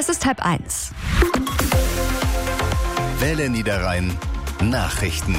Es ist 12:30. Welle Niederrhein Nachrichten.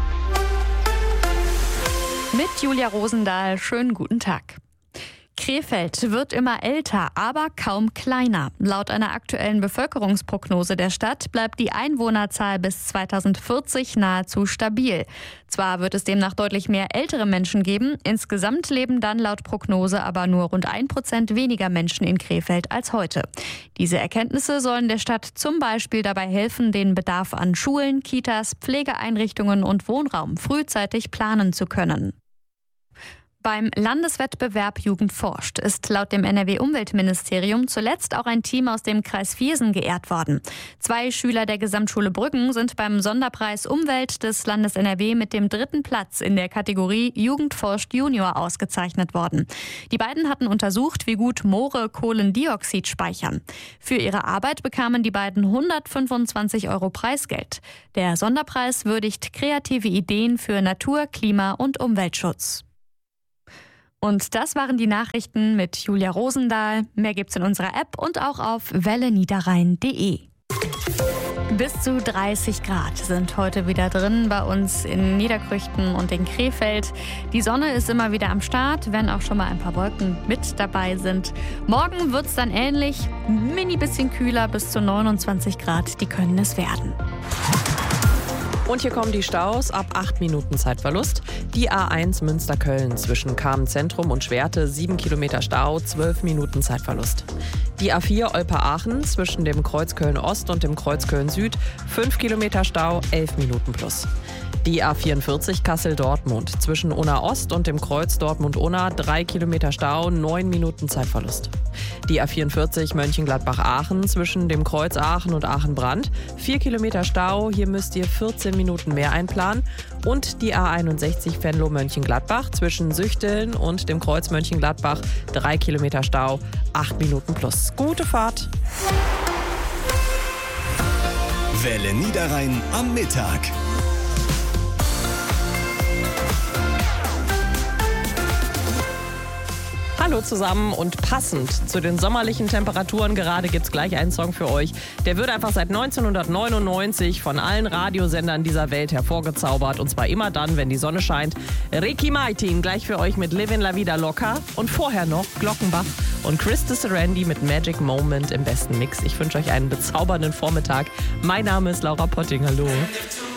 Mit Julia Rosendahl, schönen guten Tag. Krefeld wird immer älter, aber kaum kleiner. Laut einer aktuellen Bevölkerungsprognose der Stadt bleibt die Einwohnerzahl bis 2040 nahezu stabil. Zwar wird es demnach deutlich mehr ältere Menschen geben, insgesamt leben dann laut Prognose aber nur rund 1% weniger Menschen in Krefeld als heute. Diese Erkenntnisse sollen der Stadt zum Beispiel dabei helfen, den Bedarf an Schulen, Kitas, Pflegeeinrichtungen und Wohnraum frühzeitig planen zu können. Beim Landeswettbewerb Jugend forscht ist laut dem NRW-Umweltministerium zuletzt auch ein Team aus dem Kreis Viersen geehrt worden. 2 Schüler der Gesamtschule Brüggen sind beim Sonderpreis Umwelt des Landes NRW mit dem 3. Platz in der Kategorie Jugend forscht Junior ausgezeichnet worden. Die beiden hatten untersucht, wie gut Moore Kohlendioxid speichern. Für ihre Arbeit bekamen die beiden 125 € Preisgeld. Der Sonderpreis würdigt kreative Ideen für Natur-, Klima- und Umweltschutz. Und das waren die Nachrichten mit Julia Rosendahl. Mehr gibt's in unserer App und auch auf welleniederrhein.de. Bis zu 30 Grad sind heute wieder drin bei uns in Niederkrüchten und in Krefeld. Die Sonne ist immer wieder am Start, wenn auch schon mal ein paar Wolken mit dabei sind. Morgen wird's dann ähnlich, mini bisschen kühler, bis zu 29 Grad, die können es werden. Und hier kommen die Staus ab 8 Minuten Zeitverlust. Die A1 Münster-Köln zwischen Kamen-Zentrum und Schwerte 7 Kilometer Stau, 12 Minuten Zeitverlust. Die A4 Olpe-Aachen zwischen dem Kreuz Köln-Ost und dem Kreuz Köln-Süd 5 Kilometer Stau, 11 Minuten plus. Die A44 Kassel-Dortmund zwischen Unna-Ost und dem Kreuz Dortmund-Unna 3 Kilometer Stau, 9 Minuten Zeitverlust. Die A44 Mönchengladbach-Aachen zwischen dem Kreuz Aachen und Aachen-Brand 4 Kilometer Stau, hier müsst ihr 14 Minuten mehr einplanen. Und die A61 Venlo-Mönchengladbach zwischen Süchteln und dem Kreuz Mönchengladbach 3 Kilometer Stau, 8 Minuten plus. Gute Fahrt! Welle Niederrhein am Mittag. Hallo zusammen und passend zu den sommerlichen Temperaturen gerade gibt's gleich einen Song für euch. Der wird einfach seit 1999 von allen Radiosendern dieser Welt hervorgezaubert. Und zwar immer dann, wenn die Sonne scheint. Ricky Martin gleich für euch mit Livin' La Vida Loca. Und vorher noch Glockenbach und Chris Randy mit Magic Moment im besten Mix. Ich wünsche euch einen bezaubernden Vormittag. Mein Name ist Laura Potting. Hallo.